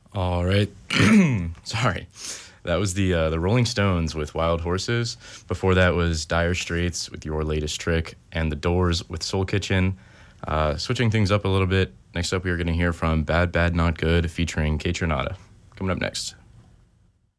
All right. Sorry. That was the Rolling Stones with Wild Horses. Before that was Dire Straits with Your Latest Trick, and The Doors with Soul Kitchen. Switching things up a little bit, next up we are going to hear from Bad Bad Not Good featuring Kate Renata. Coming up next.